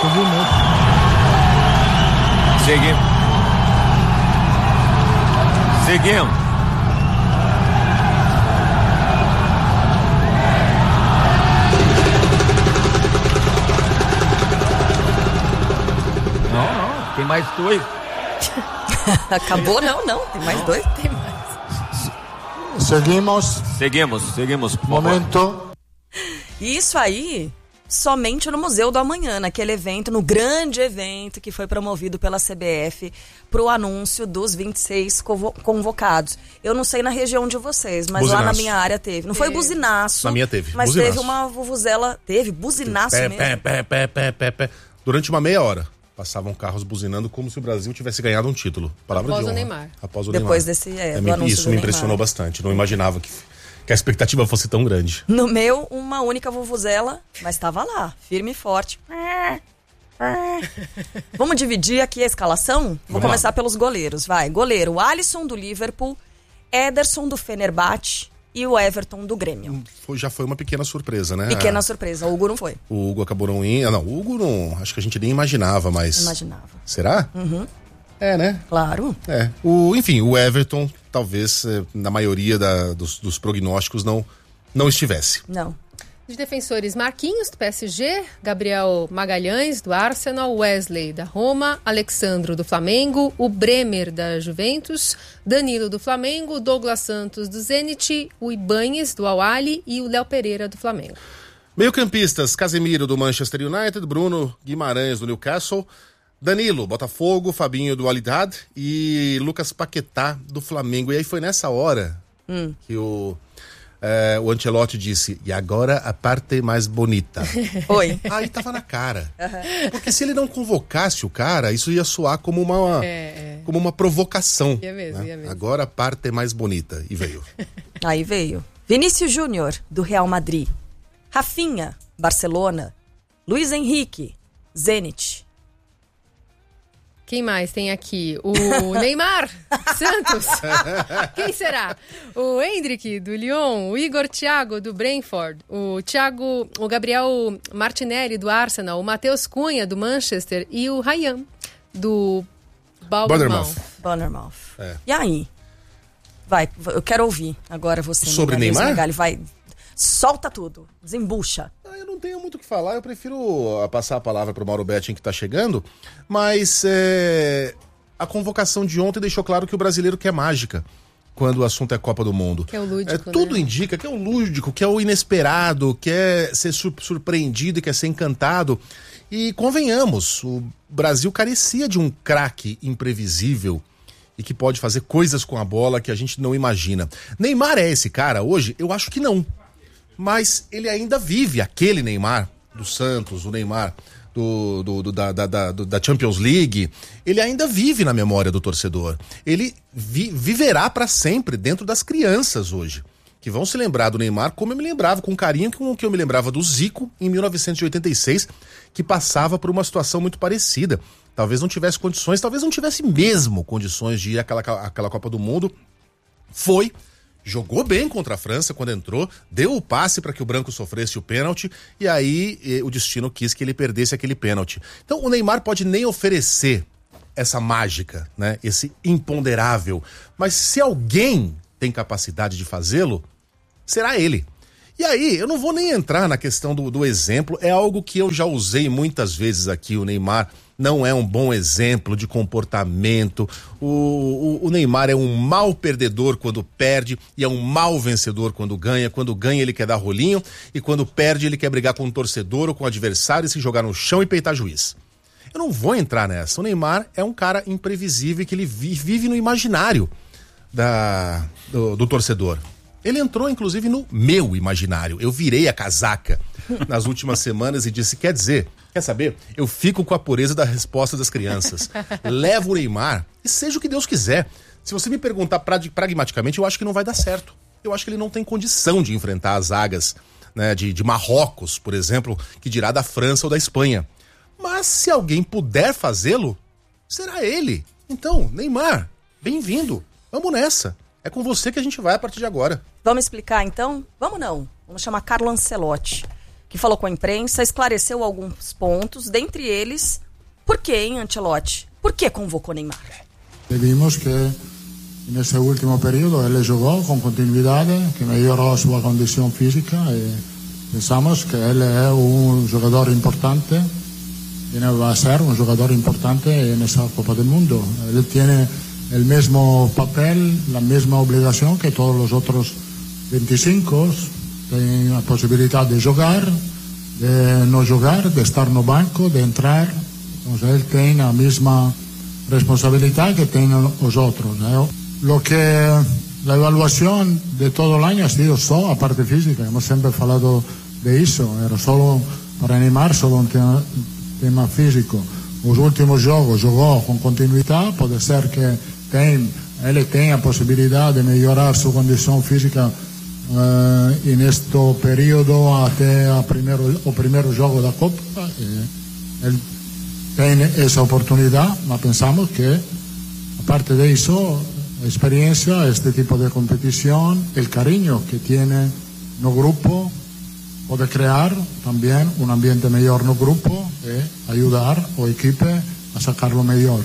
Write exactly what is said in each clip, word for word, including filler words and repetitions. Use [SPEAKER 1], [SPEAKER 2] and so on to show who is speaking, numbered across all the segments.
[SPEAKER 1] subiu muito.
[SPEAKER 2] Seguimos. Seguimos. Não, não, tem mais dois.
[SPEAKER 3] Acabou? Não, não, tem mais dois.
[SPEAKER 4] Tem mais.
[SPEAKER 1] Seguimos.
[SPEAKER 2] Seguimos, seguimos. Por
[SPEAKER 1] Momento.
[SPEAKER 3] Isso aí, somente no Museu do Amanhã, naquele evento, no grande evento que foi promovido pela C B F para o anúncio dos vinte e seis convo- convocados. Eu não sei na região de vocês, mas
[SPEAKER 5] Buzinaço.
[SPEAKER 3] lá na minha área teve. Não foi buzinaço.
[SPEAKER 5] Na minha teve,
[SPEAKER 3] Mas
[SPEAKER 5] buzinaço.
[SPEAKER 3] teve uma vuvuzela. Teve buzinaço
[SPEAKER 5] Pé,
[SPEAKER 3] mesmo.
[SPEAKER 5] pé, pé, pé, pé, pé, pé. Durante uma meia hora, passavam carros buzinando como se o Brasil tivesse ganhado um título. Palavra
[SPEAKER 4] Após
[SPEAKER 5] de honra.
[SPEAKER 4] o Neymar.
[SPEAKER 5] Após o
[SPEAKER 3] Depois
[SPEAKER 5] Neymar.
[SPEAKER 3] desse, é,
[SPEAKER 5] É,
[SPEAKER 3] do
[SPEAKER 5] me-
[SPEAKER 3] anúncio
[SPEAKER 5] isso
[SPEAKER 3] do
[SPEAKER 5] me
[SPEAKER 3] Neymar.
[SPEAKER 5] impressionou bastante. Não imaginava que, que a expectativa fosse tão grande.
[SPEAKER 3] No meu, uma única vuvuzela, mas estava lá, firme e forte. Vamos dividir aqui a escalação? Vou
[SPEAKER 5] Vamos
[SPEAKER 3] começar
[SPEAKER 5] lá.
[SPEAKER 3] pelos goleiros. Vai, goleiro, Alisson do Liverpool, Ederson do Fenerbahçe e o Everton do Grêmio.
[SPEAKER 5] Foi- já foi uma pequena surpresa, né?
[SPEAKER 3] Pequena surpresa, o Hugo não foi.
[SPEAKER 5] O Hugo acabou não indo. Não, o Hugo não. Acho que a gente nem imaginava, mas.
[SPEAKER 3] Imaginava.
[SPEAKER 5] Será?
[SPEAKER 3] Uhum.
[SPEAKER 5] É, né?
[SPEAKER 3] Claro.
[SPEAKER 5] É. O, enfim, o Everton, talvez, eh, na maioria da- dos, dos prognósticos, não, não estivesse.
[SPEAKER 3] Não.
[SPEAKER 4] De defensores, Marquinhos, do P S G, Gabriel Magalhães, do Arsenal, Wesley, da Roma, Alexandro, do Flamengo, o Bremer, da Juventus, Danilo, do Flamengo, Douglas Santos, do Zenit, o Ibañez, do Al-Ahly e o Léo Pereira, do Flamengo.
[SPEAKER 5] Meio-campistas, Casemiro, do Manchester United, Bruno Guimarães, do Newcastle, Danilo, Botafogo, Fabinho, do Al-Ittihad e Lucas Paquetá, do Flamengo. E aí foi nessa hora
[SPEAKER 3] Hum.
[SPEAKER 5] que o, eh, o Ancelotti disse, e agora a parte mais bonita.
[SPEAKER 3] Oi.
[SPEAKER 5] Aí tava na cara. Porque se ele não convocasse o cara, isso ia soar como uma,
[SPEAKER 4] É, é.
[SPEAKER 5] como uma provocação.
[SPEAKER 4] Ia mesmo,
[SPEAKER 5] né?
[SPEAKER 4] ia mesmo.
[SPEAKER 5] Agora a parte mais bonita. E veio.
[SPEAKER 3] Aí veio. Vinícius Júnior, do Real Madrid. Rafinha, Barcelona. Luiz Henrique, Zenit.
[SPEAKER 4] Quem mais tem aqui? O Neymar, Santos. Quem será? O Endrick, do Lyon. O Igor Thiago, do Brentford. O Thiago, o Gabriel Martinelli, do Arsenal. O Matheus Cunha, do Manchester. E o Ryan, do Bournemouth.
[SPEAKER 3] Bournemouth.
[SPEAKER 5] É.
[SPEAKER 3] E aí? Vai, eu quero ouvir agora você.
[SPEAKER 5] Sobre
[SPEAKER 3] Megali,
[SPEAKER 5] Neymar?
[SPEAKER 3] Megali, vai, solta tudo, desembucha.
[SPEAKER 5] Ah, eu não tenho muito o que falar, eu prefiro ah, passar a palavra para o Mauro Betting que está chegando, mas é, a convocação de ontem deixou claro que o brasileiro quer mágica quando o assunto é Copa do Mundo.
[SPEAKER 4] Que é o lúdico,
[SPEAKER 5] É, tudo
[SPEAKER 4] né?
[SPEAKER 5] indica que é o lúdico, que é o inesperado, quer ser sur- surpreendido e quer ser encantado. E convenhamos, o Brasil carecia de um craque imprevisível e que pode fazer coisas com a bola que a gente não imagina. Neymar é esse cara hoje? Eu acho que não. Mas ele ainda vive aquele Neymar do Santos, o Neymar do, do, do- da, da, da, do- da Champions League. Ele ainda vive na memória do torcedor. Ele vi- viverá para sempre dentro das crianças hoje, que vão se lembrar do Neymar como eu me lembrava, com carinho com o que eu me lembrava do Zico em mil novecentos e oitenta e seis, que passava por uma situação muito parecida. Talvez não tivesse condições, talvez não tivesse mesmo condições de ir àquela, àquela Copa do Mundo. Foi, jogou bem contra a França quando entrou, deu o passe para que o branco sofresse o pênalti e aí eh, o destino quis que ele perdesse aquele pênalti. Então o Neymar pode nem oferecer essa mágica, né? Esse imponderável, mas se alguém tem capacidade de fazê-lo, será ele. E aí, eu não vou nem entrar na questão do, do exemplo, é algo que eu já usei muitas vezes aqui. O Neymar não é um bom exemplo de comportamento. O, o, o Neymar é um mau perdedor quando perde e é um mau vencedor quando ganha. Quando ganha, ele quer dar rolinho e quando perde, ele quer brigar com o torcedor ou com o adversário e se jogar no chão e peitar juiz. Eu não vou entrar nessa. O Neymar é um cara imprevisível e que ele vi- vive no imaginário da, do, do torcedor. Ele entrou, inclusive, no meu imaginário. Eu virei a casaca nas últimas semanas e disse, quer dizer, quer saber? Eu fico com a pureza da resposta das crianças. Levo o Neymar e seja o que Deus quiser. Se você me perguntar prag- pragmaticamente, eu acho que não vai dar certo. Eu acho que ele não tem condição de enfrentar as zagas, né, de, de Marrocos, por exemplo, que dirá da França ou da Espanha. Mas se alguém puder fazê-lo, será ele. Então, Neymar, bem-vindo. Vamos nessa. É com você que a gente vai a partir de agora.
[SPEAKER 3] Vamos explicar então? Vamos não. Vamos chamar Carlo Ancelotti, que que falou com a imprensa, esclareceu alguns pontos, dentre eles, por que, hein, Ancelotti? Por que convocou Neymar?
[SPEAKER 1] Vimos que nesse último período ele jogou com continuidade, que melhorou a sua condição física e pensamos que ele é um jogador importante, e vai ser um jogador importante nessa Copa do Mundo. Ele tem o mesmo papel, a mesma obrigação que todos os outros veinticinco, tem a possibilidade de jogar, de não jogar, de estar no banco, de entrar. Então ele tem a mesma responsabilidade que tem os outros, né? Lo que a avaliação de todo o ano ha sido só a parte física, hemos sempre falado de isso, era só para Neymar, só um tema, tema físico. Os últimos jogos jogou com continuidade, pode ser que tem, ele tenha a possibilidade de melhorar sua condição física uh, neste período até a primeiro, o primeiro jogo da Copa. Ele tem essa oportunidade, mas pensamos que, a parte disso, a experiência, este tipo de competição, o carinho que tem no grupo, pode criar também um ambiente melhor no grupo e ajudar a equipe a sacar o melhor.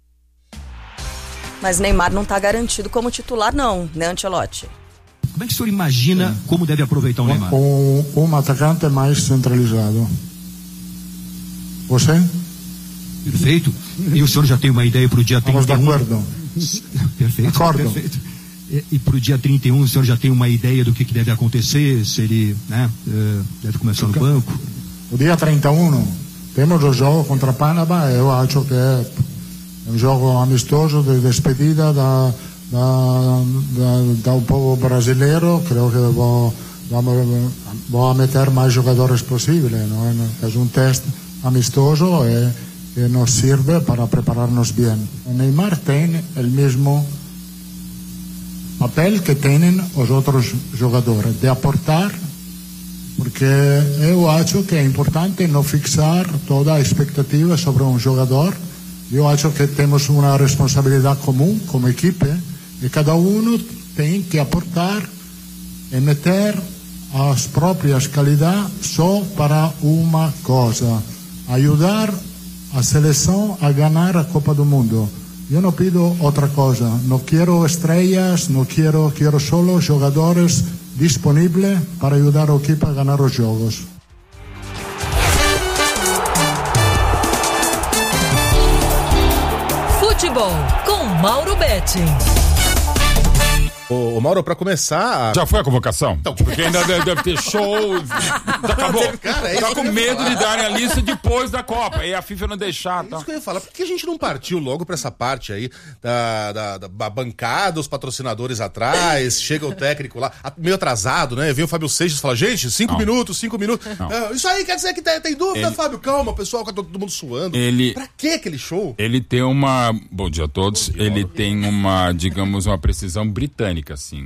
[SPEAKER 3] Mas Neymar não está garantido como titular não, né, Ancelotti?
[SPEAKER 6] Como é que o senhor imagina Sim. como deve aproveitar o Neymar?
[SPEAKER 1] Um, um atacante mais centralizado. Você?
[SPEAKER 6] Perfeito. E o senhor já tem uma ideia para o dia trinta e um?
[SPEAKER 1] Estamos de acordo.
[SPEAKER 6] Perfeito.
[SPEAKER 1] Acordo.
[SPEAKER 6] Perfeito. E, e para o dia trinta e um, o senhor já tem uma ideia do que, que deve acontecer? Se ele né, deve começar no banco?
[SPEAKER 1] O dia trinta e um, temos o jogo contra Panamá. Eu acho que é um jogo amistoso de despedida da, da, da, do povo brasileiro. Creio que vou, vamos, vou meter mais jogadores possível. Não é? É um teste amistoso e que nos sirve para preparar-nos bem. O Neymar tem o mesmo papel que têm os outros jogadores, de aportar, porque eu acho que é importante não fixar toda a expectativa sobre um jogador. Eu acho que temos uma responsabilidade comum como equipe e cada um tem que aportar e meter as próprias qualidades só para uma coisa: ajudar a seleção a ganhar a Copa do Mundo. Eu não pido outra coisa, não quero estrelas, não quero, quero só jogadores disponíveis para ajudar a equipe a ganhar os jogos.
[SPEAKER 7] Futebol com Mauro Betti.
[SPEAKER 5] Ô, ô Mauro, pra começar...
[SPEAKER 8] Já foi a convocação? Então, porque ainda deve, deve ter show. Acabou.
[SPEAKER 5] Cara, é
[SPEAKER 8] tá com medo de darem a lista depois da Copa. E a FIFA não deixar.
[SPEAKER 5] É
[SPEAKER 8] tá?
[SPEAKER 5] isso que eu ia falar. Por que a gente não partiu logo pra essa parte aí da, da, da bancada, os patrocinadores atrás, chega o técnico lá, meio atrasado, né? Vem o Fábio Seixas e fala, gente, cinco
[SPEAKER 8] não.
[SPEAKER 5] minutos, cinco minutos. Ah, isso aí quer dizer que tem, tem dúvida,
[SPEAKER 8] Ele...
[SPEAKER 5] Fábio? Calma, pessoal, tá todo mundo suando.
[SPEAKER 8] Ele...
[SPEAKER 5] Pra que aquele show?
[SPEAKER 8] Ele tem uma... Bom dia a todos. Dia, Ele tem uma, digamos, uma precisão britânica, assim.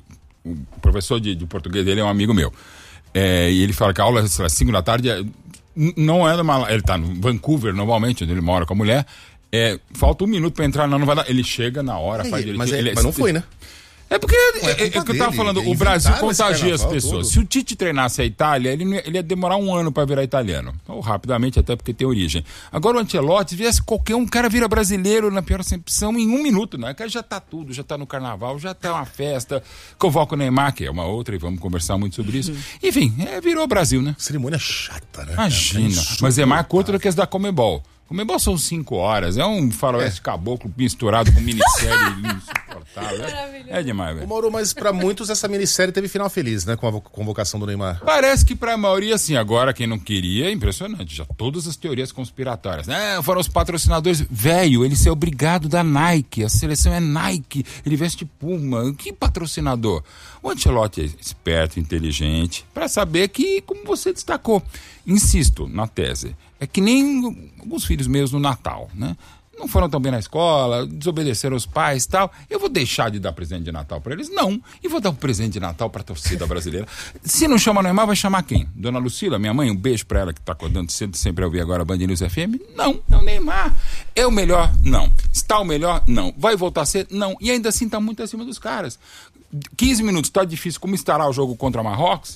[SPEAKER 8] O professor de, de português dele é um amigo meu. É, e ele fala que a aula, sei lá, cinco da tarde, é, não é uma... Ele tá no Vancouver, normalmente, onde ele mora com a mulher. É, falta um minuto pra entrar, não, não vai dar. Ele chega na hora,
[SPEAKER 5] Aí,
[SPEAKER 8] faz direitinho.
[SPEAKER 5] mas, é,
[SPEAKER 8] ele,
[SPEAKER 5] mas não foi, né?
[SPEAKER 8] É porque,
[SPEAKER 5] Ué,
[SPEAKER 8] é, é, é que eu tava
[SPEAKER 5] dele,
[SPEAKER 8] falando, o Brasil contagia as pessoas. Se o Tite treinasse a Itália, ele, não ia, ele ia demorar um ano para virar italiano. Ou rapidamente, até porque tem origem. Agora o Ancelotti, viesse qualquer um, cara vira brasileiro, na pior acepção, em um minuto, né? O cara já tá tudo, já tá no carnaval, já tá uma festa, convoca o Neymar, que é uma outra, e vamos conversar muito sobre isso. Enfim, é, virou Brasil, né?
[SPEAKER 5] Cerimônia chata, né?
[SPEAKER 8] Imagina, é mas é mais curta do que as da Comebol. Comebol são cinco horas, é um faroeste é. caboclo misturado com minissérie insuportável. É, é demais, velho.
[SPEAKER 5] Ô Mauro, mas pra muitos essa minissérie teve final feliz, né? Com a convocação do Neymar.
[SPEAKER 8] Parece que pra maioria, sim. Agora, quem não queria, é impressionante. Já todas as teorias conspiratórias. Né? Foram os patrocinadores. Velho, ele ser obrigado da Nike. A seleção é Nike. Ele veste Puma. Que patrocinador? O Ancelotti é esperto, inteligente, pra saber que, como você destacou, insisto na tese, é que nem alguns filhos meus no Natal, né? Não foram tão bem na escola, desobedeceram os pais e tal. Eu vou deixar de dar presente de Natal pra eles? Não. E vou dar um presente de Natal pra torcida brasileira. Se não chama Neymar, vai chamar quem? Dona Lucila, minha mãe? Um beijo pra ela que tá acordando cedo, sempre a ouvir agora a Band News F M? Não. É o Neymar. É o melhor? Não. Está o melhor? Não. Vai voltar a ser? Não. E ainda assim tá muito acima dos caras. quinze minutos, tá difícil. Como estará o jogo contra Marrocos?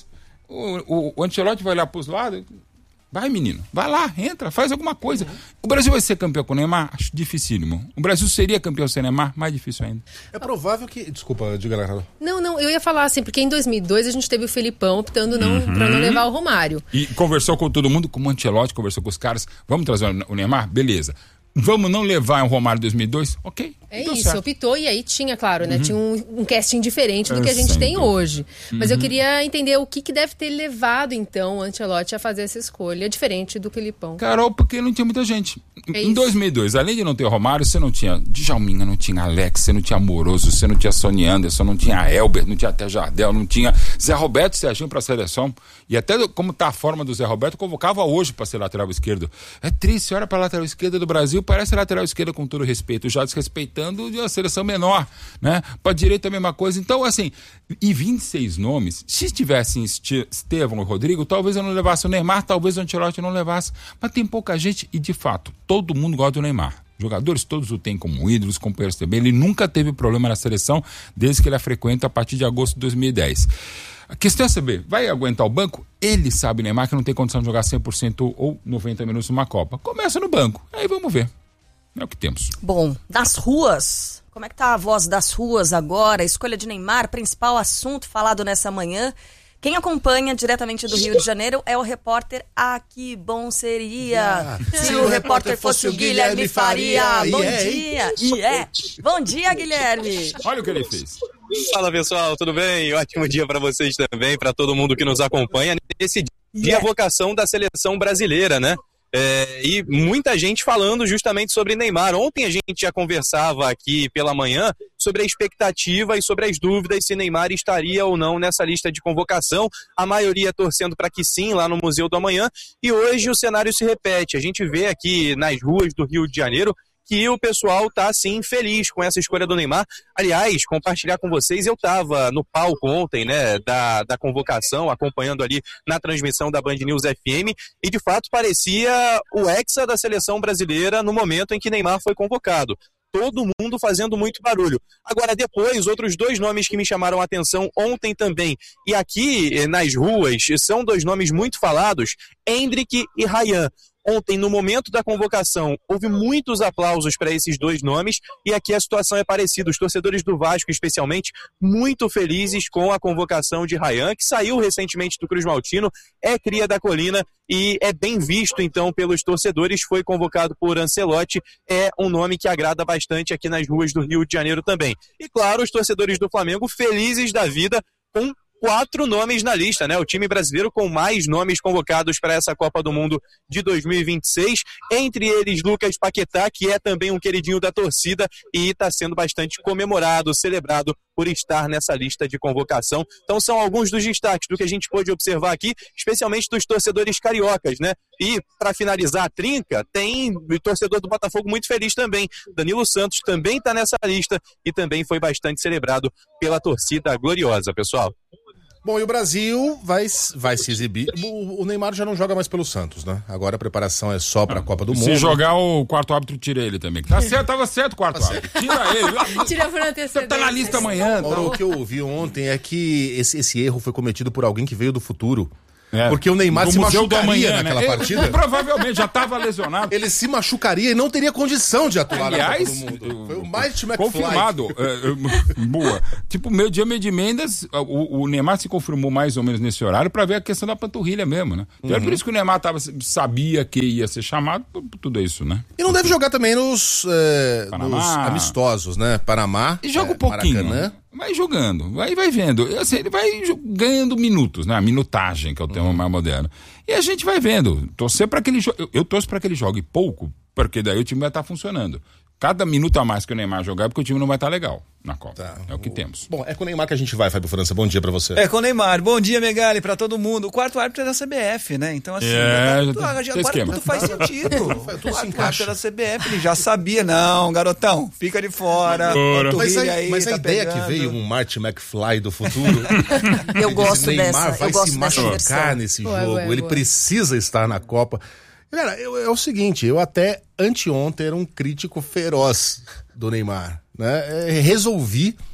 [SPEAKER 8] O, o, o Ancelotti vai olhar pros lados. Vai, menino, vai lá, entra, faz alguma coisa. O Brasil vai ser campeão com o Neymar? Acho dificílimo. O Brasil seria campeão sem Neymar? Mais difícil ainda.
[SPEAKER 5] É provável que... Desculpa, diga lá.
[SPEAKER 4] Não, não, eu ia falar assim, porque em dois mil e dois a gente teve o Felipão optando não, uhum. pra não levar o Romário.
[SPEAKER 8] E conversou com todo mundo, como o Ancelotti, conversou com os caras. Vamos trazer o Neymar? Beleza. Vamos não levar o Romário em dois mil e dois? Ok.
[SPEAKER 4] É isso, certo. Optou e aí tinha, claro, né? Uhum. Tinha um, um casting diferente do que a gente
[SPEAKER 8] Sem
[SPEAKER 4] tem
[SPEAKER 8] dúvida.
[SPEAKER 4] hoje. Mas
[SPEAKER 8] uhum.
[SPEAKER 4] eu queria entender o que, que deve ter levado, então, o Ancelotti a fazer essa escolha, diferente do Felipão.
[SPEAKER 8] Carol, porque não tinha muita gente.
[SPEAKER 4] É
[SPEAKER 8] em dois mil e dois, além de não ter o Romário, você não tinha Djalminha, não tinha Alex, você não tinha Amoroso, você não tinha Sony Anderson, não tinha Elber, não tinha até Jardel, não tinha Zé Roberto e Serginho pra seleção. E até como tá a forma do Zé Roberto, convocava hoje pra ser lateral esquerdo. É triste, olha pra lateral esquerda do Brasil, parece lateral esquerda com todo respeito, já desrespeitando de uma seleção menor, né? Pra direita a mesma coisa. Então, assim, e vinte e seis nomes, se tivessem Estevão e Rodrigo, talvez eu não levasse o Neymar, talvez o Ancelotti não levasse. Mas tem pouca gente e, de fato, todo mundo gosta do Neymar. Jogadores todos o têm como ídolos, companheiros também. Ele nunca teve problema na seleção desde que ele a frequenta a partir de agosto de dois mil e dez. A questão é saber, vai aguentar o banco? Ele sabe, Neymar, que não tem condição de jogar cem por cento ou noventa minutos numa Copa. Começa no banco, aí vamos ver. É o que temos.
[SPEAKER 3] Bom, das ruas, como é que tá a voz das ruas agora? A escolha de Neymar, principal assunto falado nessa manhã. Quem acompanha diretamente do Rio de Janeiro é o repórter Ah, que bom seria ah, se o repórter fosse o Guilherme Faria. Faria. Bom yeah. dia. Yeah. Bom dia, Guilherme.
[SPEAKER 8] Olha o que ele fez.
[SPEAKER 9] Fala, pessoal, tudo bem? Ótimo dia para vocês também, para todo mundo que nos acompanha nesse dia yeah. vocação da seleção brasileira, né? É, e muita gente falando justamente sobre Neymar. Ontem a gente já conversava aqui pela manhã sobre a expectativa e sobre as dúvidas se Neymar estaria ou não nessa lista de convocação. A maioria torcendo para que sim, lá no Museu do Amanhã. E hoje o cenário se repete. A gente vê aqui nas ruas do Rio de Janeiro que o pessoal está, sim, feliz com essa escolha do Neymar. Aliás, compartilhar com vocês, eu estava no palco ontem, né, da, da convocação, acompanhando ali na transmissão da Band News F M, e de fato parecia o hexa da seleção brasileira no momento em que Neymar foi convocado. Todo mundo fazendo muito barulho. Agora, depois, outros dois nomes que me chamaram a atenção ontem também, e aqui nas ruas, são dois nomes muito falados, Endrick e Ryan. Ontem, no momento da convocação, houve muitos aplausos para esses dois nomes e aqui a situação é parecida. Os torcedores do Vasco, especialmente, muito felizes com a convocação de Ryan, que saiu recentemente do Cruz Maltino, é cria da Colina e é bem visto, então, pelos torcedores. Foi convocado por Ancelotti, é um nome que agrada bastante aqui nas ruas do Rio de Janeiro também. E, claro, os torcedores do Flamengo felizes da vida com quatro nomes na lista, né? O time brasileiro com mais nomes convocados para essa Copa do Mundo de dois mil e vinte e seis, entre eles Lucas Paquetá, que é também um queridinho da torcida e está sendo bastante comemorado, celebrado por estar nessa lista de convocação. Então são alguns dos destaques do que a gente pôde observar aqui, especialmente dos torcedores cariocas, né? E para finalizar a trinca, tem o torcedor do Botafogo muito feliz também. Danilo Santos também está nessa lista e também foi bastante celebrado pela torcida gloriosa, pessoal.
[SPEAKER 5] Bom, e o Brasil vai, vai se exibir. O, o Neymar já não joga mais pelo Santos, né? Agora a preparação é só pra Copa do
[SPEAKER 8] Se
[SPEAKER 5] Mundo.
[SPEAKER 8] Se jogar, o quarto árbitro tira ele também. Tá certo, tava certo o quarto tá árbitro. Tira ele.
[SPEAKER 4] Tira por antecedência.
[SPEAKER 8] Tá na lista amanhã.
[SPEAKER 5] Mauro, o que eu ouvi ontem é que esse, esse erro foi cometido por alguém que veio do futuro.
[SPEAKER 8] É,
[SPEAKER 5] porque o Neymar se machucaria
[SPEAKER 8] amanhã,
[SPEAKER 5] naquela
[SPEAKER 8] né?
[SPEAKER 5] partida.
[SPEAKER 8] Ele, provavelmente, já estava lesionado.
[SPEAKER 5] Ele se machucaria e não teria condição de atuar
[SPEAKER 8] Aliás,
[SPEAKER 5] na Copa do Mundo. Foi o Mighty McFly.
[SPEAKER 8] Confirmado. É, boa. Tipo, meio dia, meio de Mendes, o, o Neymar se confirmou mais ou menos nesse horário para ver a questão da panturrilha mesmo, né? Então uhum. É por isso que o Neymar tava, sabia que ia ser chamado, por tudo isso, né?
[SPEAKER 5] E não deve jogar também nos, é, nos amistosos, né? Panamá.
[SPEAKER 8] E joga
[SPEAKER 5] é,
[SPEAKER 8] um pouquinho.
[SPEAKER 5] Maracanã.
[SPEAKER 8] Vai jogando, vai, vai vendo. Assim, ele vai ganhando minutos, né? A minutagem, que é o termo uhum. mais moderno. E a gente vai vendo. Torcer para que ele jogue. Eu, eu torço para que ele jogue pouco, porque daí o time vai estar funcionando. Cada minuto a mais que o Neymar jogar é porque o time não vai estar legal na Copa. Tá. É o que temos.
[SPEAKER 5] Bom, é com o Neymar que a gente vai, Fábio França. Bom dia pra você.
[SPEAKER 10] É com o Neymar. Bom dia, Megali, pra todo mundo. O quarto árbitro é da C B F, né? Então, assim,
[SPEAKER 8] é,
[SPEAKER 10] tu, agora
[SPEAKER 8] esquema.
[SPEAKER 10] tudo faz sentido. O quarto árbitro é da C B F, ele já sabia. Não, garotão, fica de fora.
[SPEAKER 5] Mas a,
[SPEAKER 10] aí,
[SPEAKER 5] mas a
[SPEAKER 10] tá
[SPEAKER 5] ideia
[SPEAKER 10] pegando.
[SPEAKER 5] que veio um Marty McFly do futuro.
[SPEAKER 3] Eu gosto
[SPEAKER 5] Neymar
[SPEAKER 3] dessa.
[SPEAKER 5] vai
[SPEAKER 3] eu gosto
[SPEAKER 5] se
[SPEAKER 3] dessa
[SPEAKER 5] machucar nesse
[SPEAKER 4] Boa,
[SPEAKER 5] jogo.
[SPEAKER 4] boa,
[SPEAKER 5] ele
[SPEAKER 4] boa.
[SPEAKER 5] precisa estar na Copa. Cara, eu, é o seguinte, eu até anteontem era um crítico feroz do Neymar, né? É, resolvi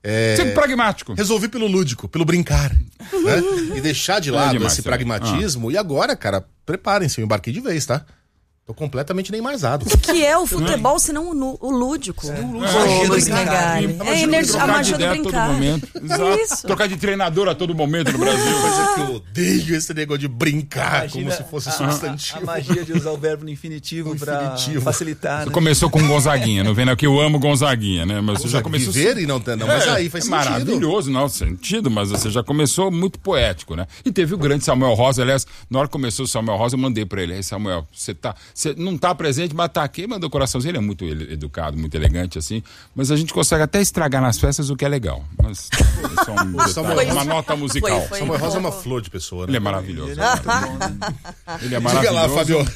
[SPEAKER 5] É,
[SPEAKER 8] Sempre pragmático.
[SPEAKER 5] Resolvi pelo lúdico, pelo brincar, né? E deixar de lado
[SPEAKER 8] demais,
[SPEAKER 5] esse
[SPEAKER 8] também.
[SPEAKER 5] pragmatismo. Ah. E agora, cara, preparem-se, eu embarquei de vez, tá? Tô completamente neymarzado.
[SPEAKER 3] O que é o futebol, senão o, nu- o lúdico?
[SPEAKER 5] É.
[SPEAKER 3] O
[SPEAKER 5] É.
[SPEAKER 3] Luiz
[SPEAKER 5] É.
[SPEAKER 3] Megali.
[SPEAKER 8] É
[SPEAKER 3] É energia, a
[SPEAKER 8] trocar de
[SPEAKER 3] magia do
[SPEAKER 8] ideia a todo
[SPEAKER 3] brincar.
[SPEAKER 8] momento. Exato.
[SPEAKER 3] Isso.
[SPEAKER 8] Trocar de treinador a todo momento no Brasil.
[SPEAKER 5] Mas é que eu odeio esse negócio de brincar
[SPEAKER 10] Imagina
[SPEAKER 5] como se fosse
[SPEAKER 10] a-
[SPEAKER 5] substantivo.
[SPEAKER 10] A, a magia de usar o verbo no infinitivo,
[SPEAKER 5] No
[SPEAKER 10] pra
[SPEAKER 5] infinitivo.
[SPEAKER 10] facilitar.
[SPEAKER 8] Você
[SPEAKER 10] Né?
[SPEAKER 8] começou com Gonzaguinha, não vem aqui, eu amo Gonzaguinha, né? Mas você já começou...
[SPEAKER 5] Viver e não ter, não, mas
[SPEAKER 8] É,
[SPEAKER 5] aí faz
[SPEAKER 8] é
[SPEAKER 5] sentido.
[SPEAKER 8] maravilhoso, não, sentido, mas você já começou muito poético, né? E teve o grande Samuel Rosa, aliás, na hora que começou o Samuel Rosa, eu mandei pra ele, aí Samuel, você tá, você não tá presente, mas tá aqui, mandou o coraçãozinho, ele é muito ele- educado, muito elegante, assim, mas a gente consegue até estragar nas festas, o que é legal. Mas é só um detalhe,
[SPEAKER 5] Samuel-
[SPEAKER 8] uma nota musical.
[SPEAKER 3] Foi, foi.
[SPEAKER 5] Samuel Rosa é uma flor de pessoa, né?
[SPEAKER 8] Ele é maravilhoso.
[SPEAKER 10] Ele é muito bom, né?
[SPEAKER 8] Ele é
[SPEAKER 5] Diga
[SPEAKER 8] maravilhoso.
[SPEAKER 5] lá, Fábio.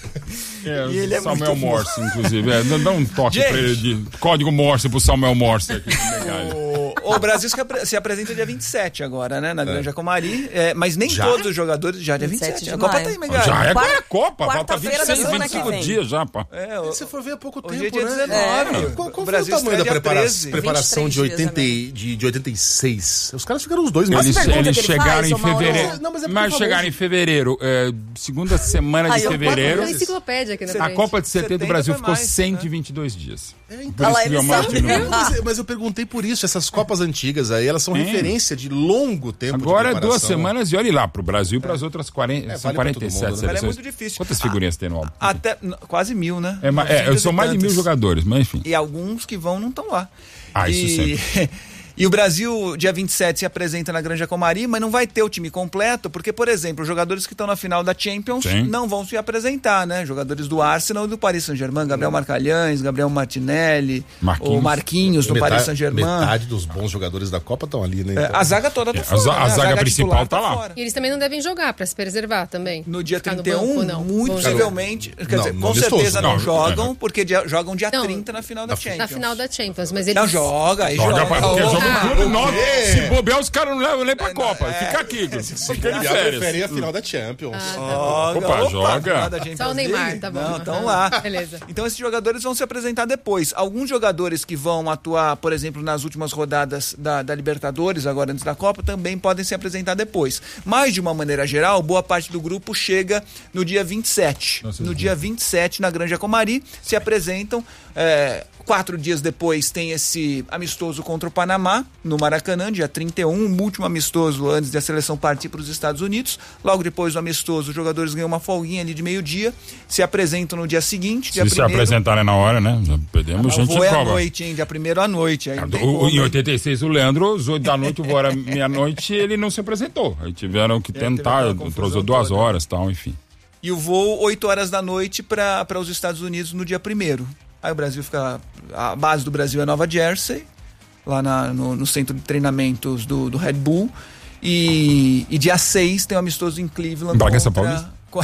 [SPEAKER 8] É,
[SPEAKER 10] E ele é
[SPEAKER 8] Samuel
[SPEAKER 10] muito
[SPEAKER 8] Morse, inclusive. É, dá- dá um toque
[SPEAKER 10] Gente.
[SPEAKER 8] pra ele de código Morse pro Samuel Morse aqui.
[SPEAKER 10] O, o Brasil se, apre- se apresenta dia vinte e sete agora, né? Na Granja Comari. É, mas nem
[SPEAKER 5] Já?
[SPEAKER 10] todos os jogadores. Já dia
[SPEAKER 3] vinte e sete
[SPEAKER 10] vinte e sete.
[SPEAKER 3] de
[SPEAKER 10] A Copa
[SPEAKER 3] maio.
[SPEAKER 10] tá aí, Megali.
[SPEAKER 8] Já é agora é
[SPEAKER 3] Quarta-
[SPEAKER 8] Copa, falta
[SPEAKER 3] quarta-feira
[SPEAKER 8] vinte e
[SPEAKER 3] da
[SPEAKER 8] seis,
[SPEAKER 3] semana
[SPEAKER 8] vinte e cinco
[SPEAKER 3] que vem.
[SPEAKER 8] dias já, pá.
[SPEAKER 10] É, o,
[SPEAKER 5] Se você for ver há pouco
[SPEAKER 10] hoje
[SPEAKER 5] tempo,
[SPEAKER 10] é dia
[SPEAKER 5] né?
[SPEAKER 10] dezenove.
[SPEAKER 5] É.
[SPEAKER 10] O
[SPEAKER 5] Qual, qual
[SPEAKER 10] Brasil
[SPEAKER 5] foi o tamanho da
[SPEAKER 10] estreia dia
[SPEAKER 5] prepara-
[SPEAKER 10] treze.
[SPEAKER 5] preparação de,
[SPEAKER 3] vinte e três
[SPEAKER 5] oitenta e- de, de oitenta e seis? Os caras ficaram uns dois meses.
[SPEAKER 8] Eles,
[SPEAKER 3] pergunta
[SPEAKER 8] eles
[SPEAKER 3] que ele
[SPEAKER 8] chegaram
[SPEAKER 3] faz,
[SPEAKER 8] em
[SPEAKER 3] ô Mauro?
[SPEAKER 8] fevereiro.
[SPEAKER 5] Não, mas é porque
[SPEAKER 8] mas
[SPEAKER 5] é famoso.
[SPEAKER 8] chegaram em fevereiro, é, segunda semana de
[SPEAKER 3] Aí, eu-
[SPEAKER 8] fevereiro.
[SPEAKER 4] Uma enciclopédia aqui na
[SPEAKER 8] A
[SPEAKER 4] frente.
[SPEAKER 8] Copa de setenta do
[SPEAKER 10] setenta
[SPEAKER 8] Brasil
[SPEAKER 10] foi
[SPEAKER 8] ficou
[SPEAKER 10] mais,
[SPEAKER 8] cento e vinte e dois dias.
[SPEAKER 5] É, então.
[SPEAKER 8] Por
[SPEAKER 3] Olha lá,
[SPEAKER 8] isso que
[SPEAKER 3] ele
[SPEAKER 8] veio a morte
[SPEAKER 3] sabe.
[SPEAKER 8] no mundo.
[SPEAKER 5] Mas, mas eu perguntei por isso, essas Copas antigas aí, elas são
[SPEAKER 8] Sim.
[SPEAKER 5] referência de longo tempo
[SPEAKER 8] Agora
[SPEAKER 5] de
[SPEAKER 8] é duas
[SPEAKER 5] preparação.
[SPEAKER 8] semanas e olhe lá, pro Brasil e para as outras quarenta,
[SPEAKER 5] É,
[SPEAKER 8] são
[SPEAKER 5] vale pra
[SPEAKER 8] quarenta e sete
[SPEAKER 5] todo mundo, né?
[SPEAKER 10] Cara, é
[SPEAKER 8] seleções.
[SPEAKER 10] muito difícil.
[SPEAKER 8] Quantas figurinhas tem no álbum?
[SPEAKER 10] Até n- quase mil, né?
[SPEAKER 8] É, ma- é, eu
[SPEAKER 10] novecentas
[SPEAKER 8] sou
[SPEAKER 10] e
[SPEAKER 8] mais de mil
[SPEAKER 10] tantas.
[SPEAKER 8] jogadores, mas enfim.
[SPEAKER 10] E alguns que vão não estão lá.
[SPEAKER 8] Ah, isso
[SPEAKER 10] e... E o Brasil, dia vinte e sete, se apresenta na Granja Comari, mas não vai ter o time completo, porque, por exemplo, os jogadores que estão na final da Champions
[SPEAKER 8] Sim.
[SPEAKER 10] não vão se apresentar, né? Jogadores do Arsenal e do Paris Saint-Germain, Gabriel Marcalhães, Gabriel Martinelli,
[SPEAKER 8] Marquinhos.
[SPEAKER 10] o Marquinhos do
[SPEAKER 5] Metade-
[SPEAKER 10] Paris Saint-Germain.
[SPEAKER 5] Metade dos bons jogadores da Copa estão ali, né?
[SPEAKER 10] É,
[SPEAKER 5] Então-
[SPEAKER 10] a zaga toda tá
[SPEAKER 8] É, a
[SPEAKER 10] fora.
[SPEAKER 8] za- a
[SPEAKER 10] né?
[SPEAKER 8] zaga principal
[SPEAKER 10] titular
[SPEAKER 8] tá lá.
[SPEAKER 10] fora.
[SPEAKER 4] E eles também não devem jogar pra se preservar também.
[SPEAKER 10] No dia
[SPEAKER 4] Ficar no
[SPEAKER 10] trinta e um,
[SPEAKER 4] banco, não.
[SPEAKER 10] muito
[SPEAKER 4] Vão jogar.
[SPEAKER 10] possivelmente, quer
[SPEAKER 5] Não,
[SPEAKER 10] dizer,
[SPEAKER 5] não
[SPEAKER 10] com
[SPEAKER 5] amistoso.
[SPEAKER 10] certeza não,
[SPEAKER 8] Não,
[SPEAKER 10] jogam,
[SPEAKER 8] é.
[SPEAKER 10] porque dia- jogam dia
[SPEAKER 4] Não,
[SPEAKER 10] trinta na final da Champions.
[SPEAKER 4] Na final da Champions, mas eles...
[SPEAKER 10] Não, joga, aí
[SPEAKER 8] Joga
[SPEAKER 10] joga.
[SPEAKER 8] pra, porque
[SPEAKER 10] Ô,
[SPEAKER 8] joga
[SPEAKER 10] ah,
[SPEAKER 8] no clube nosso. Se bobear, os caras não levam nem pra Copa.
[SPEAKER 10] é.
[SPEAKER 8] Fica aqui. Fica de
[SPEAKER 5] E
[SPEAKER 8] férias.
[SPEAKER 5] preferem a final da Champions.
[SPEAKER 10] Joga,
[SPEAKER 8] Opa, joga.
[SPEAKER 10] nada, Champions
[SPEAKER 4] Só o Neymar,
[SPEAKER 10] League.
[SPEAKER 4] tá bom.
[SPEAKER 10] Não, estão lá.
[SPEAKER 4] Beleza.
[SPEAKER 10] Então esses jogadores vão se apresentar depois. Alguns jogadores que vão atuar, por exemplo, nas últimas rodadas da, da Libertadores, agora antes da Copa, também podem se apresentar depois. Mas, de uma maneira geral, boa parte do grupo chega no dia vinte e sete.
[SPEAKER 8] Nossa,
[SPEAKER 10] no
[SPEAKER 8] Deus.
[SPEAKER 10] dia vinte e sete, na Granja Comari, se apresentam. é, Quatro dias depois tem esse amistoso contra o Panamá, no Maracanã, dia trinta e um, o último amistoso antes da seleção partir para os Estados Unidos. Logo depois do amistoso, os jogadores ganham uma folguinha ali de meio-dia, se apresentam no dia seguinte, dia
[SPEAKER 8] Se se
[SPEAKER 10] primeiro.
[SPEAKER 8] apresentarem na hora, né? Já perdemos
[SPEAKER 10] O
[SPEAKER 8] gente de
[SPEAKER 10] voo é à
[SPEAKER 8] Copa.
[SPEAKER 10] noite, hein? Dia primeiro à noite. Aí não tem
[SPEAKER 8] O- o-
[SPEAKER 10] como,
[SPEAKER 8] em
[SPEAKER 10] hein?
[SPEAKER 8] oitenta e seis, o Leandro, às oito da noite, o voo era meia-noite e ele não se apresentou. Aí tiveram que
[SPEAKER 10] É, teve
[SPEAKER 8] tentar,
[SPEAKER 10] aquela confusão
[SPEAKER 8] atrasou duas
[SPEAKER 10] toda.
[SPEAKER 8] horas e tal, enfim.
[SPEAKER 10] E o voo, oito horas da noite, para os Estados Unidos no dia primeiro. Aí o Brasil fica. A base do Brasil é Nova Jersey, lá na- no, no centro de treinamentos do, do Red Bull. E, e dia seis tem um amistoso em Cleveland.
[SPEAKER 8] Bragança
[SPEAKER 10] contra-
[SPEAKER 8] Paulista?
[SPEAKER 10] co-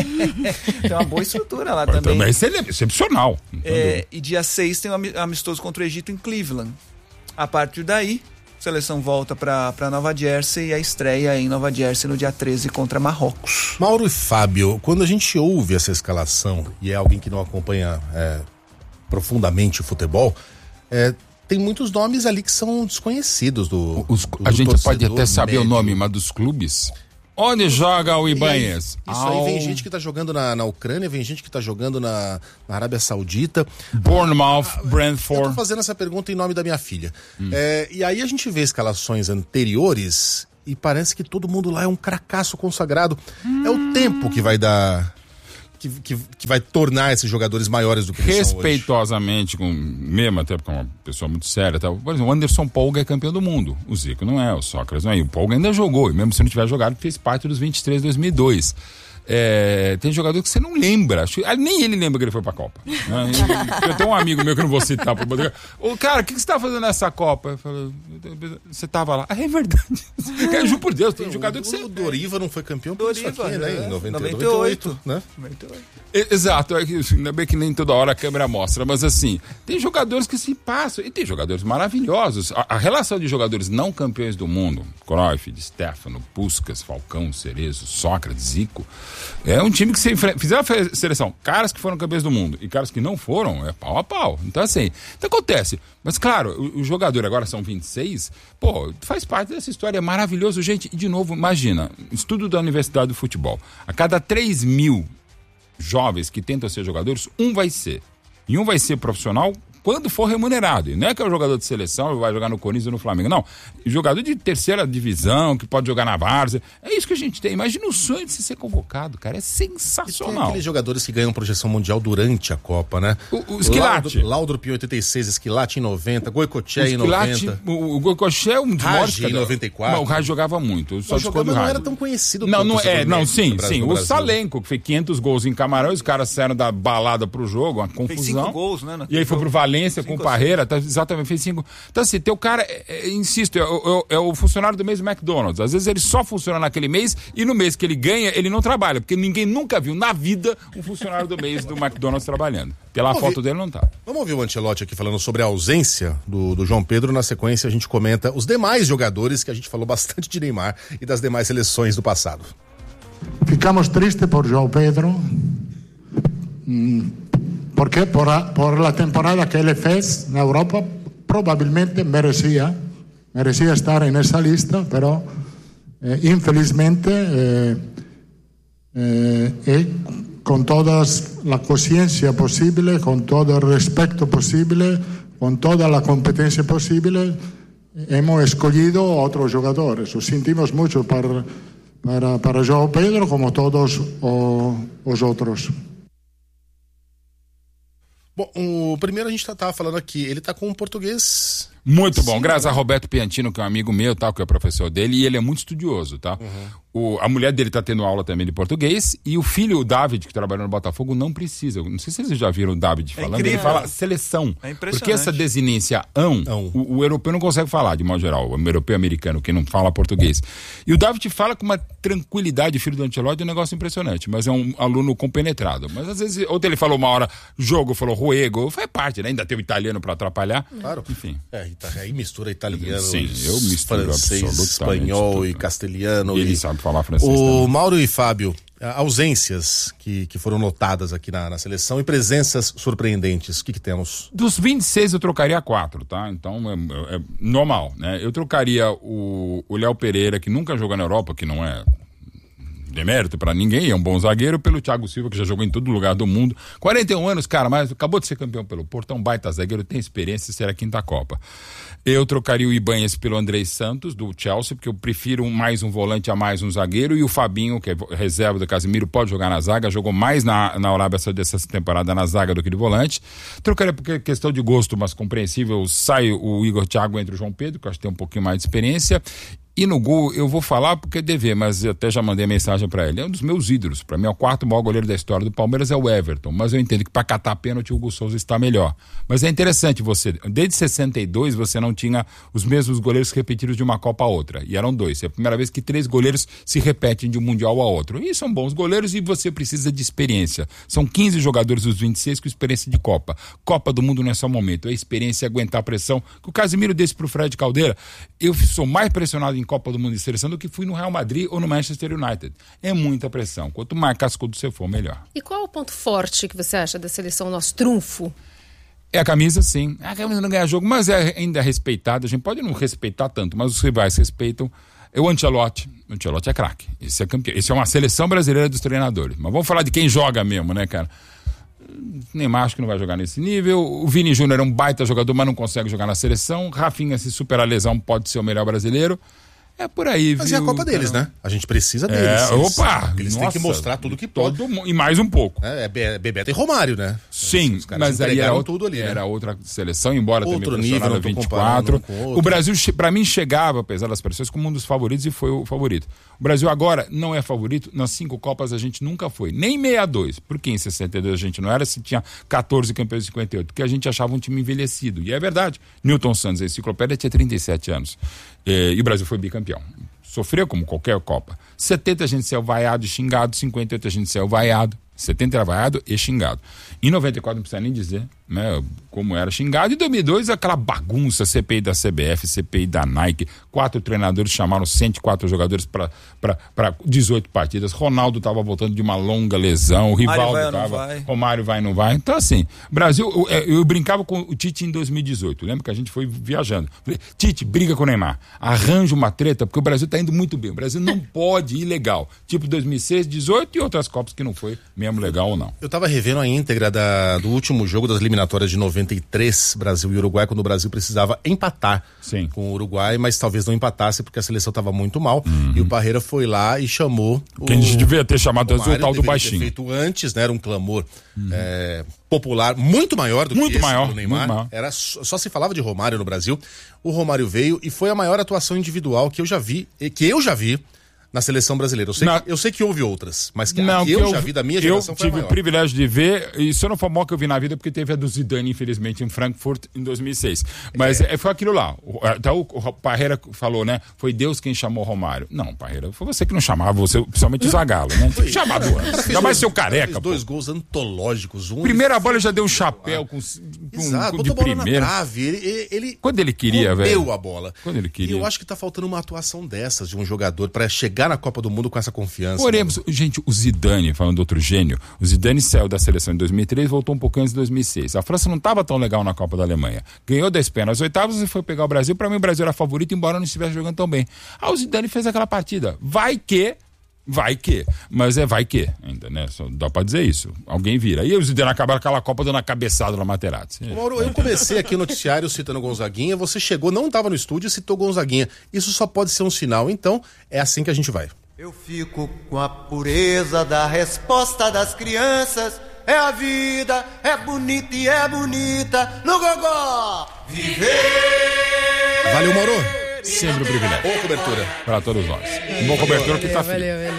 [SPEAKER 10] tem uma boa estrutura lá
[SPEAKER 8] Também.
[SPEAKER 10] também.
[SPEAKER 8] Mas é excepcional.
[SPEAKER 10] É, e dia seis tem um ami- amistoso contra o Egito em Cleveland. A partir daí, a seleção volta para Nova Jersey e a estreia em Nova Jersey no dia treze contra Marrocos.
[SPEAKER 5] Mauro e Fábio, quando a gente ouve essa escalação, e é alguém que não acompanha é, profundamente o futebol, é, tem muitos nomes ali que são desconhecidos do,
[SPEAKER 8] Os-
[SPEAKER 5] do
[SPEAKER 8] a gente pode
[SPEAKER 5] torcedor
[SPEAKER 8] até saber
[SPEAKER 5] médio.
[SPEAKER 8] o nome, mas dos clubes. Onde joga o
[SPEAKER 5] E aí,
[SPEAKER 8] Ibanez?
[SPEAKER 5] Isso aí vem gente que tá jogando na, na Ucrânia, vem gente que tá jogando na, na Arábia Saudita.
[SPEAKER 8] Bournemouth,
[SPEAKER 5] Eu tô
[SPEAKER 8] Brentford.
[SPEAKER 5] fazendo essa pergunta em nome da minha filha. É, e aí a gente vê escalações anteriores e parece que todo mundo lá é um cracaço consagrado. É o tempo que vai dar... Que, que, que vai tornar esses jogadores maiores do que eles são hoje.
[SPEAKER 8] Respeitosamente, com, mesmo até porque é uma pessoa muito séria. Tá? Por exemplo, o Anderson Polga é campeão do mundo. O Zico não é, o Sócrates não é. E o Polga ainda jogou, e mesmo se não tiver jogado, fez parte dos vinte e três de dois mil e dois. É, tem jogador que você não lembra. Acho que- ah, nem ele lembra que ele foi pra Copa. Né? Eu tenho um amigo meu que eu não vou citar. Pra poder... Ô, cara, o que, que você tá fazendo nessa Copa? Eu falei, você tava lá. Ah, é verdade. Eu juro por Deus, tem jogador que você...
[SPEAKER 5] O Doriva não foi campeão por isso
[SPEAKER 10] Doriva,
[SPEAKER 5] aqui, né?
[SPEAKER 10] né?
[SPEAKER 5] Em noventa,
[SPEAKER 10] noventa e oito.
[SPEAKER 5] noventa e oito, né?
[SPEAKER 8] E- Exato, é que, ainda bem que nem toda hora a câmera mostra, mas assim, tem jogadores que se passam, e tem jogadores maravilhosos. A, a relação de jogadores não campeões do mundo, Cruyff, Di Stefano, Puskás, Falcão, Cerezo, Sócrates, Zico, É um time que se enfre... fizeram a seleção, caras que foram campeões do mundo e caras que não foram, é pau a pau. Então assim, então acontece. Mas claro, o, o jogador agora são vinte e seis, pô, faz parte dessa história, é maravilhoso, gente. E de novo, imagina, estudo da Universidade do Futebol. A cada três mil jovens que tentam ser jogadores, um vai ser. E um vai ser profissional quando for remunerado. E não é que é o jogador de seleção, vai jogar no Corinthians ou no Flamengo. Não. Jogador de terceira divisão, que pode jogar na várzea. É isso que a gente tem. Imagina o sonho de se ser convocado, cara. É sensacional.
[SPEAKER 5] E tem aqueles jogadores que ganham projeção mundial durante a Copa, né?
[SPEAKER 8] O, o Esquilate.
[SPEAKER 5] Laudrup em oitenta e seis, Esquilate em noventa, Goicoechea em noventa.
[SPEAKER 8] O, o Goicoechea é um dos maiores.
[SPEAKER 5] em noventa e quatro.
[SPEAKER 8] Não, o Raj jogava muito. Só
[SPEAKER 5] o jogava não era tão conhecido.
[SPEAKER 8] Não, não é. Não, sim,
[SPEAKER 5] Brasil,
[SPEAKER 8] sim. O Salenco, que fez quinhentos gols em Camarões, os caras saíram da balada pro jogo, uma confusão.
[SPEAKER 10] Fez cinco gols, né?
[SPEAKER 8] E aí foi pro Valência com o Parreira, tá, exatamente, fez cinco. Então assim, teu cara, é, é, insisto, é, é, é o funcionário do mês do McDonald's. Às vezes ele só funciona naquele mês e no mês que ele ganha, ele não trabalha, porque ninguém nunca viu na vida um funcionário do mês do McDonald's trabalhando. Pela
[SPEAKER 5] Vamos
[SPEAKER 8] foto
[SPEAKER 5] ouvir.
[SPEAKER 8] dele não tá.
[SPEAKER 5] Vamos ouvir o Ancelotti aqui falando sobre a ausência do, do João Pedro. Na sequência a gente comenta os demais jogadores, que a gente falou bastante de Neymar e das demais seleções do passado.
[SPEAKER 1] Ficamos tristes por João Pedro. Hum. Porque por, a, por la temporada que ele fez na Europa, provavelmente merecía, merecía estar en esa lista, pero eh, infelizmente eh, eh, eh, con toda la conciencia posible, con todo el respeto posible, con toda la competencia posible, hemos escogido otros jugadores. Lo sentimos mucho para, para, para João Pedro, como todos o, os outros.
[SPEAKER 5] Bom, o primeiro a gente tá, tava falando aqui, ele tá com um português...
[SPEAKER 8] Muito bom, Sim, graças a Roberto Piantino, que é um amigo meu, tal, que é professor dele, e ele é muito estudioso, tá? Uhum. O, a mulher dele tá tendo aula também de português, e o filho, o David, que trabalha no Botafogo, não precisa. Não sei se vocês já viram o David falando, é ele fala seleção. É impressionante. Porque essa desinência ão, ão. O, o europeu não consegue falar, de modo geral, o europeu americano, que não fala português. E o David fala com uma tranquilidade, filho do Ancelotti, é um negócio impressionante, mas é um aluno compenetrado. Mas às vezes, ontem ele falou uma hora, jogo, falou ruego, faz parte, né? Ainda tem o italiano pra atrapalhar.
[SPEAKER 5] Claro.
[SPEAKER 8] Enfim.
[SPEAKER 5] É, aí mistura italiano,
[SPEAKER 8] Sim, eu misturo
[SPEAKER 5] francês, espanhol
[SPEAKER 8] tudo.
[SPEAKER 5] e castelhano.
[SPEAKER 8] E ele
[SPEAKER 5] e...
[SPEAKER 8] sabe falar francês
[SPEAKER 5] O
[SPEAKER 8] também.
[SPEAKER 5] Mauro e Fábio, ausências que, que foram notadas aqui na, na seleção e presenças surpreendentes, o que que temos?
[SPEAKER 8] Dos vinte e seis eu trocaria quatro, tá? Então é, é normal, né? Eu trocaria o Léo Pereira, que nunca jogou na Europa, que não é demérito pra ninguém, é um bom zagueiro, pelo Thiago Silva, que já jogou em todo lugar do mundo. quarenta e um anos, cara, mas acabou de ser campeão pelo Porto, é um baita zagueiro, tem experiência, será a quinta Copa. Eu trocaria o Ibanez pelo Andrés Santos, do Chelsea, porque eu prefiro mais um volante a mais um zagueiro, e o Fabinho, que é reserva do Casemiro, pode jogar na zaga, jogou mais na, na Arábia Saudita dessa temporada na zaga do que de volante. Trocaria porque questão de gosto, mas compreensível, sai o Igor Thiago entre o João Pedro, que eu acho que tem um pouquinho mais de experiência. E no gol, eu vou falar porque é dever, mas eu até já mandei mensagem pra ele. É um dos meus ídolos. Pra mim, é o quarto maior goleiro da história do Palmeiras, é o Everton. Mas eu entendo que pra catar pênalti, o Hugo Souza está melhor. Mas é interessante você, desde sessenta e dois, você não tinha os mesmos goleiros repetidos de uma Copa a outra. E eram dois. É a primeira vez que três goleiros se repetem de um Mundial a outro. E são bons goleiros e você precisa de experiência. São quinze jogadores dos vinte e seis com experiência de Copa. Copa do Mundo não é só momento, é experiência, aguentar a pressão. Que o Casemiro desse pro Fred Caldeira, eu sou mais pressionado em Copa do Mundo de seleção do que fui no Real Madrid ou no Manchester United. É muita pressão. Quanto mais cascudo você for, melhor.
[SPEAKER 4] E qual é o ponto forte que você acha da seleção, nosso trunfo?
[SPEAKER 8] É a camisa, sim. A camisa não ganha jogo, mas é ainda respeitada. A gente pode não respeitar tanto, mas os rivais respeitam. É o Ancelotti. O Ancelotti é craque. Esse é campeão. Esse é uma seleção brasileira dos treinadores. Mas vamos falar de quem joga mesmo, né, cara? Neymar acho que não vai jogar nesse nível. O Vini Júnior é um baita jogador, mas não consegue jogar na seleção. Rafinha, se superar a lesão, pode ser o melhor brasileiro. É por aí,
[SPEAKER 5] Mas
[SPEAKER 8] viu?
[SPEAKER 5] é a Copa deles,
[SPEAKER 8] cara,
[SPEAKER 5] né? A gente precisa deles.
[SPEAKER 8] É, opa!
[SPEAKER 5] Eles
[SPEAKER 8] nossa,
[SPEAKER 5] têm que mostrar tudo que pode.
[SPEAKER 8] Todo, e mais um pouco.
[SPEAKER 5] É, é Bebeto e Romário, né?
[SPEAKER 8] Sim, mas aí era,
[SPEAKER 5] tudo ali,
[SPEAKER 8] era
[SPEAKER 5] né?
[SPEAKER 8] outra seleção, embora
[SPEAKER 5] outro
[SPEAKER 8] também
[SPEAKER 5] nível,
[SPEAKER 8] vinte e quatro.
[SPEAKER 5] Um
[SPEAKER 8] o Brasil, pra mim, chegava, apesar das pressões, como um dos favoritos e foi o favorito. O Brasil agora não é favorito. Nas cinco Copas a gente nunca foi. Nem sessenta e dois. Porque em sessenta e dois a gente não era, se tinha quatorze campeões em cinquenta e oito. Porque a gente achava um time envelhecido. E é verdade. Newton Santos, a enciclopédia, tinha trinta e sete anos. E, e o Brasil foi bicampeão. Sofreu como qualquer Copa. setenta a gente saiu vaiado e xingado, cinquenta e oito a gente saiu vaiado, setenta era vaiado e xingado. Em noventa e quatro não precisa nem dizer, né? Como era xingado. Em dois mil e dois, aquela bagunça, C P I da C B F, C P I da Nike, quatro treinadores chamaram cento e quatro jogadores para dezoito partidas. Ronaldo estava voltando de uma longa lesão, o Rivaldo estava, Romário vai ou não vai. Então, assim, Brasil, eu, eu brincava com o Tite em dois mil e dezoito. Lembra que a gente foi viajando. Falei, Tite, briga com o Neymar, arranja uma treta, porque o Brasil está indo muito bem. O Brasil não pode ir legal. Tipo dois mil e seis, dezoito e outras Copas que não foi mesmo legal ou não.
[SPEAKER 5] Eu estava revendo a íntegra da, do último jogo das eliminatórias de noventa e três, Brasil e Uruguai, quando o Brasil precisava empatar
[SPEAKER 8] Sim.
[SPEAKER 5] com o Uruguai, mas talvez não empatasse porque a seleção estava muito mal. Uhum. E o Parreira foi lá e chamou.
[SPEAKER 8] Quem o... devia ter chamado o tal do baixinho.
[SPEAKER 5] Ter feito antes, né? Era um clamor uhum. é, popular muito maior do
[SPEAKER 8] muito
[SPEAKER 5] que esse
[SPEAKER 8] maior,
[SPEAKER 5] do Neymar.
[SPEAKER 8] Muito maior.
[SPEAKER 5] Era só, só se falava de Romário no Brasil. O Romário veio e foi a maior atuação individual que eu já vi, que eu já vi na seleção brasileira. Eu sei,
[SPEAKER 8] não,
[SPEAKER 5] que, eu sei que houve outras, mas que,
[SPEAKER 8] não,
[SPEAKER 5] que eu,
[SPEAKER 8] eu
[SPEAKER 5] já vi da minha geração
[SPEAKER 8] eu
[SPEAKER 5] foi a
[SPEAKER 8] tive
[SPEAKER 5] maior.
[SPEAKER 8] o privilégio de ver, e isso não foi mal que eu vi na vida, porque teve a do Zidane, infelizmente, em Frankfurt, em dois mil e seis. Mas é. foi aquilo lá. Até o, o Parreira falou, né? Foi Deus quem chamou Romário. Não, Parreira, foi você que não chamava, você, principalmente o Zagallo, né? Tem que chamar do ano. Ainda mais seu careca,
[SPEAKER 5] dois pô. gols antológicos. Um
[SPEAKER 8] Primeira bola já deu um chapéu com, com,
[SPEAKER 5] Exato,
[SPEAKER 8] com de
[SPEAKER 5] botou
[SPEAKER 8] primeira.
[SPEAKER 5] Na trave. Ele, ele
[SPEAKER 8] Quando ele queria, velho.
[SPEAKER 5] Deu a bola.
[SPEAKER 8] Quando ele queria.
[SPEAKER 5] E eu acho que tá faltando uma atuação dessas de um jogador pra chegar na Copa do Mundo com essa confiança.
[SPEAKER 8] Poremos, mano. Gente, o Zidane, falando do outro gênio, o Zidane saiu da seleção em dois mil e três e voltou um pouquinho antes de dois mil e seis. A França não estava tão legal na Copa da Alemanha. Ganhou da Espanha nas oitavas e foi pegar o Brasil. Para mim, o Brasil era favorito, embora não estivesse jogando tão bem. Ah, o Zidane fez aquela partida. Vai que... Vai que, mas é vai que ainda, né? Só dá pra dizer isso. Alguém vira. E o Zidane acaba aquela Copa dando uma cabeçada na Materazzi.
[SPEAKER 5] Mauro, eu comecei aqui o noticiário citando Gonzaguinha, você chegou, não estava no estúdio e citou Gonzaguinha. Isso só pode ser um sinal, então é assim que a gente vai.
[SPEAKER 11] Eu fico com a pureza da resposta das crianças. É a vida, é bonita e é bonita. No gogó, viver!
[SPEAKER 5] Valeu, Mauro.
[SPEAKER 8] Sempre um privilégio.
[SPEAKER 5] Boa cobertura.
[SPEAKER 8] Para todos nós. Um bom cobertura que tá
[SPEAKER 4] valeu, valeu.